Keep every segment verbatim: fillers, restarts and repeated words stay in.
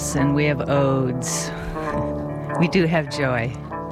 hymns and we have odes. We do have joy.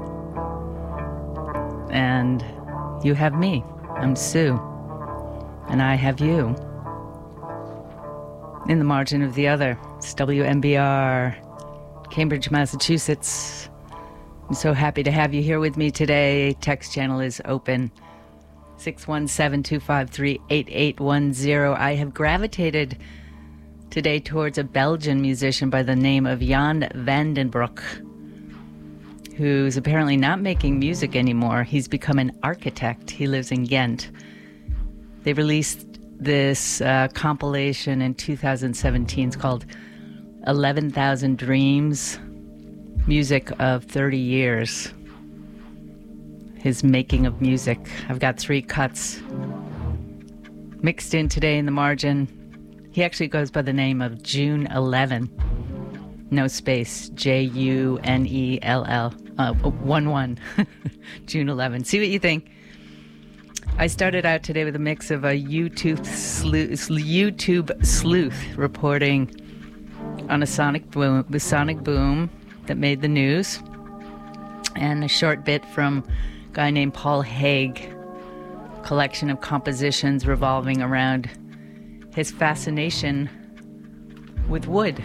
And you have me. I'm Sue. And I have you. In the margin of the other, it's W M B R, Cambridge, Massachusetts. I'm so happy to have you here with me today. Text channel is open. six one seven, two five three, eight eight one zero. I have gravitated today towards a Belgian musician by the name of Jan Vandenbroek, who's apparently not making music anymore. He's become an architect. He lives in Ghent. They released this uh, compilation in two thousand seventeen. It's called eleven thousand Dreams, music of thirty years. His making of music. I've got three cuts mixed in today in the margin. He actually goes by the name of June eleven. No space. J U N E L L. Uh, one one. June eleven. See what you think. I started out today with a mix of a YouTube sleuth, YouTube sleuth reporting on a sonic boom, the sonic boom that made the news, and a short bit from a guy named Paul Haig, collection of compositions revolving around his fascination with wood.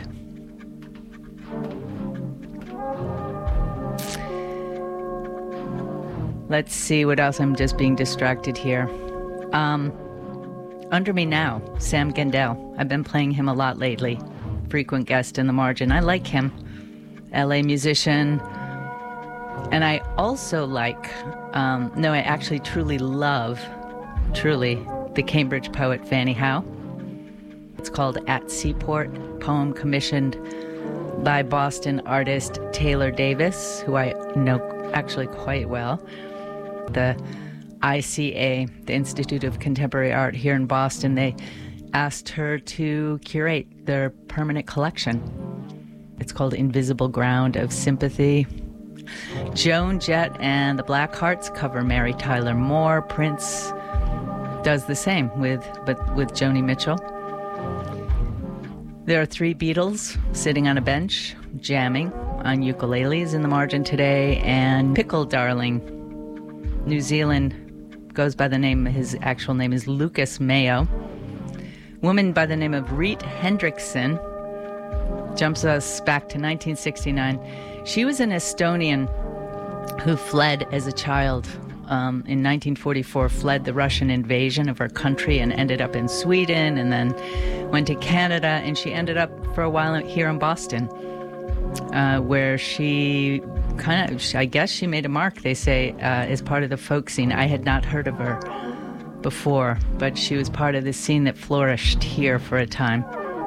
Let's see what else. I'm just being distracted here. Um, under me now, Sam Gendel. I've been playing him a lot lately. Frequent guest in the margin. I like him. L A musician. And I also like, um, no, I actually truly love, truly, the Cambridge poet Fanny Howe. It's called At Seaport, poem commissioned by Boston artist Taylor Davis, who I know actually quite well. The I C A, the Institute of Contemporary Art here in Boston, they asked her to curate their permanent collection. It's called Invisible Ground of Sympathy. Joan Jett and the Blackhearts cover Mary Tyler Moore. Prince does the same with, but with Joni Mitchell. There are three Beatles sitting on a bench, jamming on ukuleles in the margin today, and Pickle Darling, New Zealand, goes by the name, his actual name is Lucas Mayo. Woman by the name of Reet Hendrickson jumps us back to nineteen sixty-nine. She was an Estonian who fled as a child um, in nineteen forty-four, fled the Russian invasion of her country and ended up in Sweden, and then went to Canada, and she ended up for a while here in Boston, uh, where she kind of, I guess she made a mark, they say, uh, as part of the folk scene. I had not heard of her before, but she was part of the scene that flourished here for a time.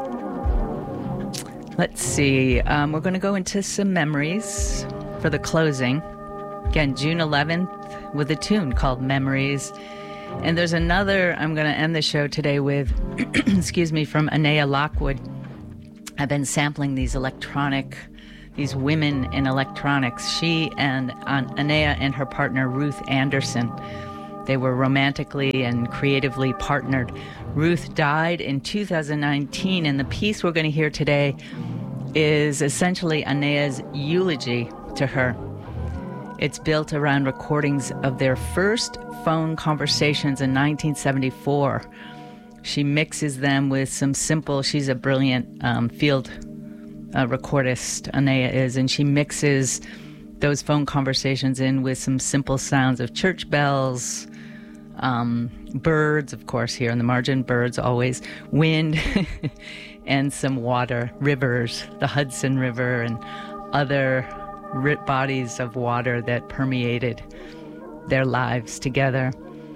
Let's see, um, we're going to go into some memories for the closing. Again, June eleventh with a tune called Memories. And there's another, I'm going to end the show today with, excuse me, from Anea Lockwood. I've been sampling these electronic, these women in electronics. She and uh, Anea and her partner Ruth Anderson, they were romantically and creatively partnered. Ruth died in two thousand nineteen, and the piece we're going to hear today is essentially Anea's eulogy to her. It's built around recordings of their first phone conversations in nineteen seventy-four. She mixes them with some simple, she's a brilliant um, field uh, recordist, Anea is, and she mixes those phone conversations in with some simple sounds of church bells, um, birds, of course, here in the margin, birds always, wind, and some water, rivers, the Hudson River and other bodies of water that permeated their lives together.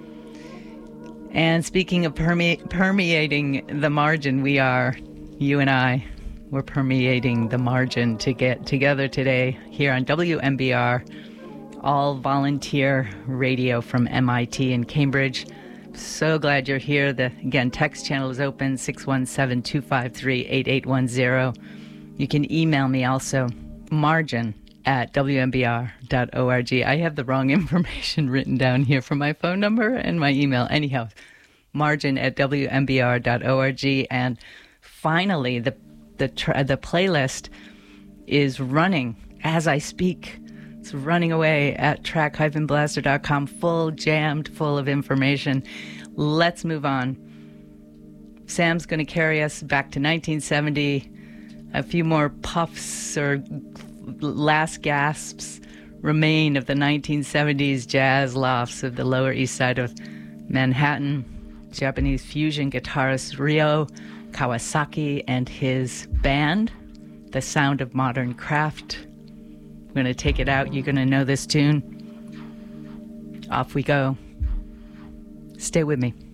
And speaking of perme- permeating the margin, we are, you and I, we're permeating the margin to get together today here on W M B R, all volunteer radio from M I T in Cambridge. So glad you're here. The, again, text channel is open, six one seven, two five three, eight eight one zero. You can email me also, margin at w m b r dot org. I have the wrong information written down here for my phone number and my email. Anyhow, margin at w m b r dot org. And finally, the the tra- the playlist is running as I speak. It's running away at track dash blaster dot com, full jammed full of information. Let's move on. Sam's going to carry us back to nineteen seventy. A few more puffs or last gasps remain of the nineteen seventies jazz lofts of the Lower East Side of Manhattan. Japanese fusion guitarist Ryo Kawasaki and his band, The Sound of Modern Craft. I'm going to take it out. You're going to know this tune. Off we go. Stay with me.